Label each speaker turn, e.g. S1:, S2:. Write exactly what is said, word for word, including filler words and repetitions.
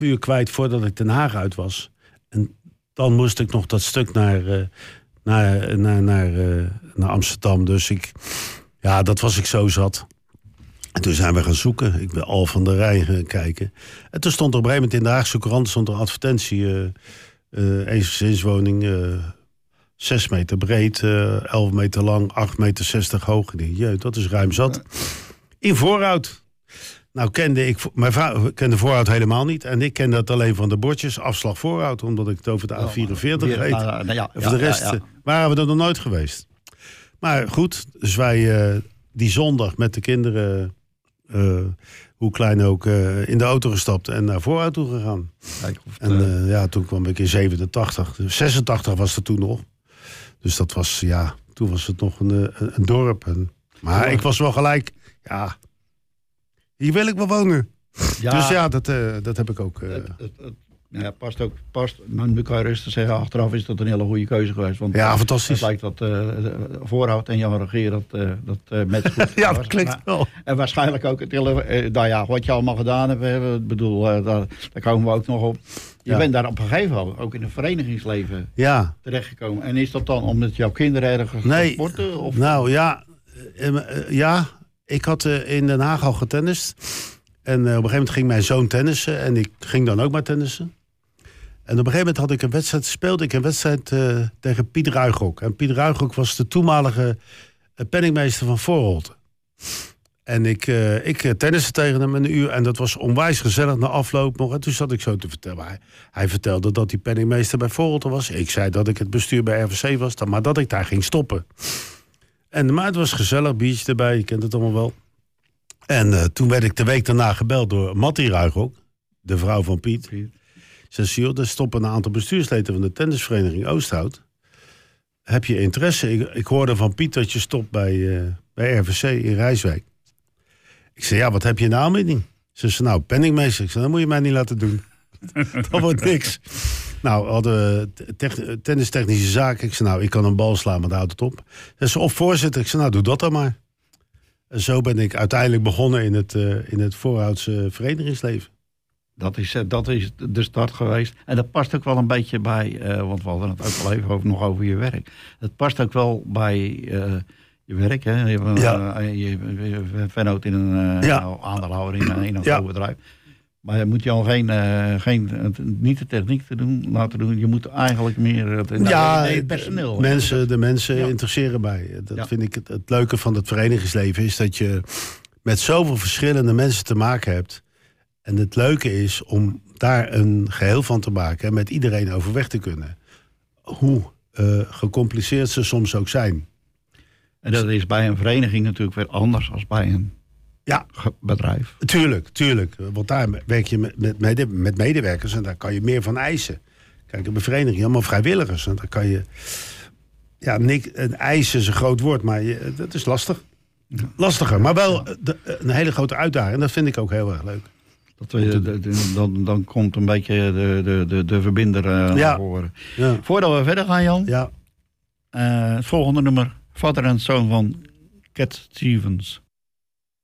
S1: uur kwijt voordat ik Den Haag uit was. En dan moest ik nog dat stuk naar, uh, naar, naar, naar, uh, naar Amsterdam. Dus ik, ja, dat was ik zo zat. En toen zijn we gaan zoeken. Ik ben Al van der Rijn gaan kijken. En toen stond er op een gegeven moment in de Haagse Courant stond er een advertentie. Uh, uh, eensgezinswoning, uh, zes meter breed, uh, elf meter lang, acht meter zestig hoog. Ik dacht, jee, dat is ruim zat. In Voorhout. Nou kende ik, mijn vrouw kende Voorhout helemaal niet. En ik kende het alleen van de bordjes, afslag Voorhout. Omdat ik het over de A vierenveertig reed. Ja, ja, ja, voor de rest ja, ja. waren we er nog nooit geweest. Maar goed, dus wij uh, die zondag met de kinderen... Uh, hoe klein ook, uh, in de auto gestapt en naar Voorhout toe gegaan. Kijk, of het, en uh, ja, toen kwam ik in zevenentachtig. zesentachtig was er toen nog. Dus dat was, ja, toen was het nog een, een, een dorp. En, maar ja. ik was wel gelijk, ja, hier wil ik wel wonen. Ja. Dus ja, dat, uh, dat heb ik ook. Uh, het, het, het,
S2: ja, past ook, past, maar nu kan je rustig zeggen, achteraf is dat een hele goede keuze geweest. Want
S1: ja, fantastisch.
S2: Het lijkt dat uh, Voorhout en Jan Regeer dat, uh, dat uh, met goed
S1: ja, dat klinkt
S2: maar,
S1: wel.
S2: En waarschijnlijk ook het hele, uh, nou ja, wat je allemaal gedaan hebt, ik bedoel, uh, daar, daar komen we ook nog op. Je ja. bent daar op een gegeven moment ook in het verenigingsleven
S1: ja.
S2: terechtgekomen. En is dat dan omdat jouw kinderen ergens
S1: nee,
S2: sporten? Of?
S1: Nou ja, uh, uh, ja, ik had uh, in Den Haag al getennist. En uh, op een gegeven moment ging mijn zoon tennissen. En ik ging dan ook maar tennissen. En op een gegeven moment had ik een wedstrijd, speelde ik een wedstrijd uh, tegen Piet Ruigrok. En Piet Ruigrok was de toenmalige uh, penningmeester van Voorholte. En ik, uh, ik uh, tenniste tegen hem een uur. En dat was onwijs gezellig na afloop nog. En toen zat ik zo te vertellen. Hij, hij vertelde dat hij penningmeester bij Voorholte was. Ik zei dat ik het bestuur bij R V C was. Maar dat ik daar ging stoppen. En, maar het was gezellig, biertje erbij. Je kent het allemaal wel. En uh, toen werd ik de week daarna gebeld door Mattie Ruigrok. De vrouw van Piet. Piet. Ze zei, joh, er stoppen een aantal bestuursleden van de tennisvereniging Oosthout. Heb je interesse? Ik, ik hoorde van Piet dat je stopt bij, uh, bij R V C in Rijswijk. Ik zei, ja, wat heb je in de aanbieding? Ze zei, nou, penningmeester. Ik zei, dat moet je mij niet laten doen. Dat wordt niks. Nou, we hadden te- tennistechnische zaken. Ik zei, nou, ik kan een bal slaan, maar daar houdt het op. Ze zei, of voorzitter. Ik zei, nou, doe dat dan maar. En zo ben ik uiteindelijk begonnen in het, uh, in het Voorhoutse verenigingsleven.
S2: Dat is, dat is de start geweest. En dat past ook wel een beetje bij, uh, want we hadden het ook al even over, nog over je werk. Het past ook wel bij uh, je werk. Hè? Je bent ja. uh, je, je vennoot in een uh, ja. nou, aandeelhouder in, uh, in een ja. groot bedrijf. Maar je moet je al geen, uh, geen, niet de techniek te doen, laten doen. Je moet eigenlijk meer het,
S1: ja,
S2: nee, het personeel.
S1: Mensen, de mensen ja. interesseren bij. Dat ja. vind ik het, het leuke van het verenigingsleven is dat je met zoveel verschillende mensen te maken hebt. En het leuke is om daar een geheel van te maken en met iedereen overweg te kunnen. Hoe uh, gecompliceerd ze soms ook zijn.
S2: En dat is bij een vereniging natuurlijk weer anders dan bij een ja. bedrijf.
S1: Tuurlijk, tuurlijk. Want daar werk je met, met, met medewerkers en daar kan je meer van eisen. Kijk, een vereniging, allemaal vrijwilligers. En daar kan je... Ja, niks, een eisen is een groot woord, maar je, dat is lastig. Lastiger, maar wel de, een hele grote uitdaging. En dat vind ik ook heel erg leuk.
S2: Dat we, de, de, dan, dan komt een beetje de, de, de, de verbinder uh, ja. naar voren. Ja. Voordat we verder gaan, Jan.
S1: Ja.
S2: Uh, het volgende nummer. Vader en zoon van Cat Stevens.